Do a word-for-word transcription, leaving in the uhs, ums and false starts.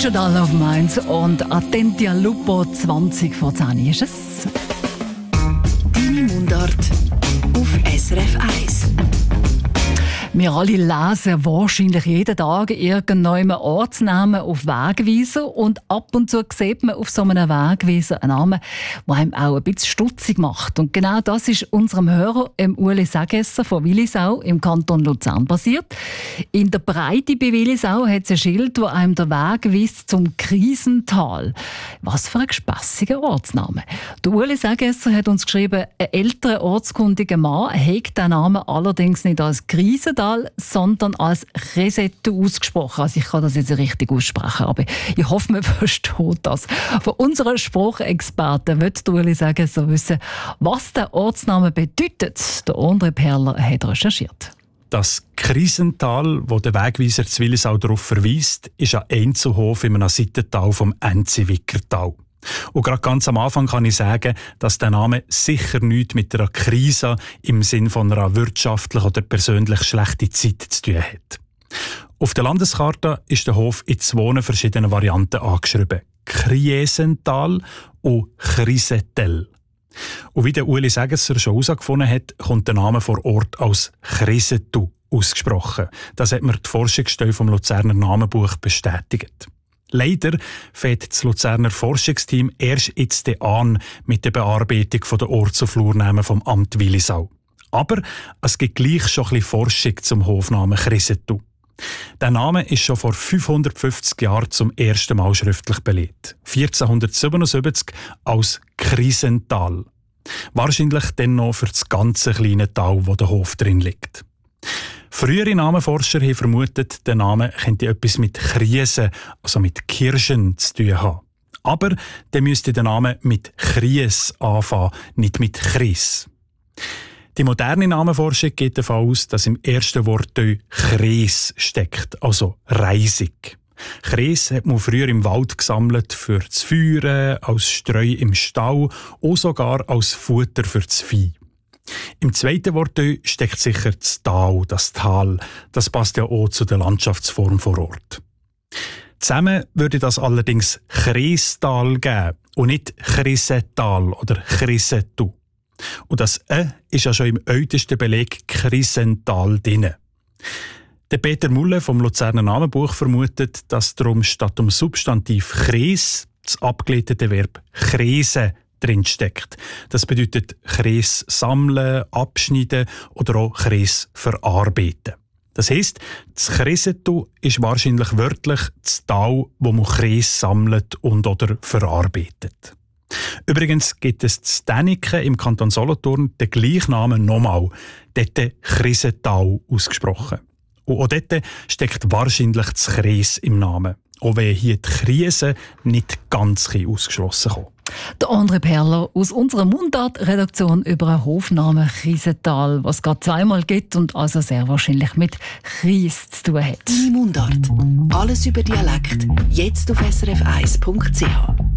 Digital Love Minds und Attentia Lupo zwanzig vor zehn ist es. Deine Mundart auf S R F eins. Wir alle lesen wahrscheinlich jeden Tag irgendeinen Ortsnamen auf Wegweiser und ab und zu sieht man auf so einem Wegweiser einen Namen, der einem auch ein bisschen stutzig macht. Und genau das ist unserem Hörer, dem Ueli Segesser von Willisau im Kanton Luzern passiert. In der Breite bei Willisau hat es ein Schild, das einem der Weg weist zum Krisental. Was für ein gespässiger Ortsname. Der Ueli Segesser hat uns geschrieben, ein älterer ortskundiger Mann hegt den Namen allerdings nicht als Krisental, sondern als Resetto ausgesprochen. Also ich kann das jetzt richtig aussprechen, aber ich hoffe, man versteht das. Von unseren Sprachexperten wird Ueli sagen, so wissen, was der Ortsname bedeutet. Der André Perler hat recherchiert. Das Krisental, wo der Wegweiser zu Willisau darauf verweist, ist ein Einzelhof in einem Seitental vom Enziwickertal. Und gerade ganz am Anfang kann ich sagen, dass der Name sicher nichts mit einer Krise im Sinn von einer wirtschaftlich oder persönlich schlechten Zeit zu tun hat. Auf der Landeskarte ist der Hof in zwei verschiedenen Varianten angeschrieben. Kriesental und Krisetel. Und wie der Ueli Segesser schon herausgefunden hat, kommt der Name vor Ort als Krisetu ausgesprochen. Das hat mir die Forschungsstelle vom Luzerner Namenbuch bestätigt. Leider fängt das Luzerner Forschungsteam erst jetzt an mit der Bearbeitung der Orts- und Flurnamen vom Amt Willisau. Aber es gibt gleich schon ein bisschen Forschung zum Hofnamen Krisetu. Der Name ist schon vor fünfhundertfünfzig Jahren zum ersten Mal schriftlich belegt. vierzehnhundertsiebenundsiebzig als Krisental. Wahrscheinlich dann noch für das ganze kleine Tal, wo der Hof drin liegt. Frühere Namenforscher haben vermutet, der Name könnte etwas mit Krise, also mit Kirschen, zu tun haben. Aber dann müsste der Name mit Kries anfangen, nicht mit Chris. Die moderne Namenforschung geht davon aus, dass im ersten Wortteil Kries steckt, also reisig. Kries hat man früher im Wald gesammelt für das Feuern, als Streu im Stall und sogar als Futter für das Vieh. Im zweiten Wortteil steckt sicher das Tal, das Tal. Das passt ja auch zu der Landschaftsform vor Ort. Zusammen würde das allerdings Kriestal geben und nicht Krisetal oder Krisetu. Und das «ä» ist ja schon im ältesten Beleg Krisental drin. Der Peter Mulle vom Luzerner Namenbuch vermutet, dass darum statt dem Substantiv «Kries» das abgeleitete Verb «Krise» drinsteckt. Das bedeutet Kries sammeln, abschneiden oder auch Kries verarbeiten. Das heisst, das Krisetu ist wahrscheinlich wörtlich das Tal, wo man Kries sammelt und oder verarbeitet. Übrigens gibt es in Däniken im Kanton Solothurn den gleichen Namen nochmal, dort Krisetal ausgesprochen. Und auch dort steckt wahrscheinlich das Kries im Namen, auch wenn hier die Krise nicht ganz ausgeschlossen kommt. Der André Perler aus unserer Mundart-Redaktion über einen Hofnamen Krisental, was es gerade zweimal gibt und also sehr wahrscheinlich mit Kries zu tun hat. Deine Mundart. Alles über Dialekt. Jetzt auf S R F eins Punkt C H.